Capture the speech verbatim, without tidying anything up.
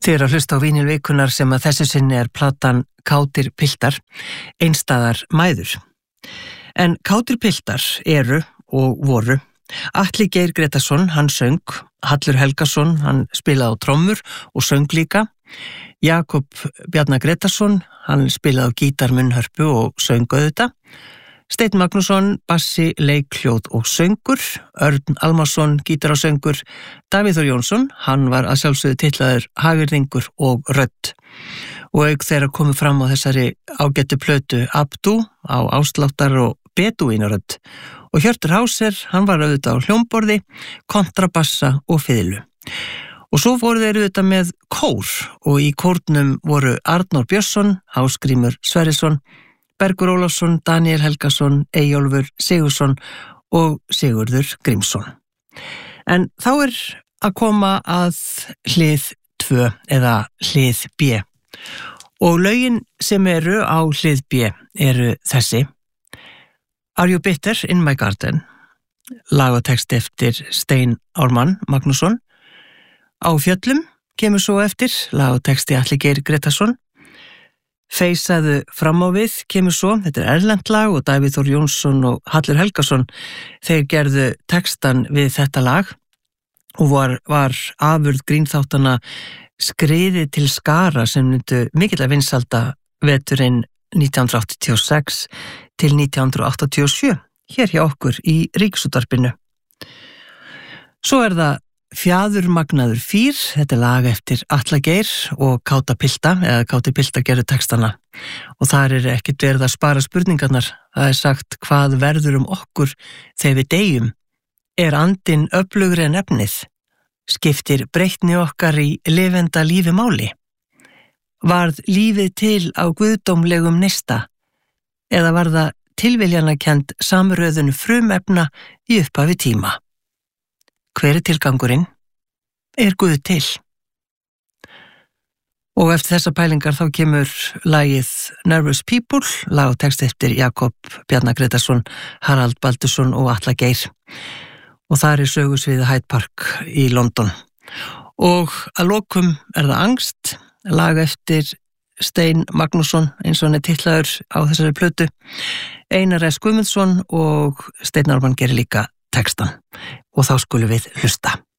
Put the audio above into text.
Þið eru að hlusta á Vínil vikunnar sem að þessu sinni er platan Kátir piltar, einstæðar mæður. En Kátir piltar eru og voru Atli Geir Gretarsson, hann söng, Hallur Helgason, hann spilaði á trommur og söng líka, Jakob Bjarnar Gretarsson, hann spilaði á gítar, munnhörpu og söng auðvitað, Steinn Magnússon, bassi, leikhljóð og söngur, Örn Almarsson, gítar og söngur, Davíð Þór Jónsson, hann var að sjálfsögðu titlaður hagyrðingur og rödd. Og auk þeirra komið fram á þessari ágættu plötu Abdú á ásláttar og bedúínarödd. Og Hjörtur Háser, hann var auðvitað á hljómborði, kontrabassa og fiðlu. Og svo voru þeir auðvitað með kór og í kórnum voru Arnór Björnsson, Ásgrímur Sverrisson, Bergur Ólafsson, Daniel Helgason, Eyjólfur Sigursson og Sigurður Grímsson. En þá er að koma að hlið tvö eða hlið B. Og lögin sem eru á hlið B eru þessi: Are You Bitter in My Garden, lag og text eftir Stein Ármann Magnússon. Á fjöllum kemur svo eftir, lag og texti Atli Geir Gretarsson. Feisaðu fram á við kemur svo, þetta er erlent lag og Davíð Þór Jónsson og Hallur Helgason, þeir gerðu textan við þetta lag og var, var afurð grínþáttanna Skriðið til skara sem myndu mikilla vinsalda veturinn nítján hundruð áttatíu og sex til nítján hundruð áttatíu og sjö, hér hjá okkur í Ríkisútvarpinu. Svo er það Fjaðurmagnaður fýr, þetta er lag eftir Atla Geir og Káta pilta, eða Káti pilta gerðu textana. Og þar er ekkert verið að spara spurningarnar. Það er sagt hvað verður um okkur þegar við deyjum. Er andinn öflugri en efnið? Skiptir breytni okkar í lifenda lífi máli? Varð lífið til á guðdómlegum neista? Eða var það tilviljanakend samröðun frumefna í upphafi tíma? Hver er tilgangurinn? Er Guð til? Og eftir þessa pælingar þá kemur lagið Nervous People, lag og text eftir Jakob Bjarnar Gretarsson, Harald Baldursson og Atla Geir. Og þar er sögusviðið Hyde Park í London. Og að lokum er það Angst, lag eftir Stein Magnússon, eins og hann er titlaður á þessari plötu. Einar S. Guðmundsson og Steinn Ármann gerir líka textan. Og þá skulum við hlusta.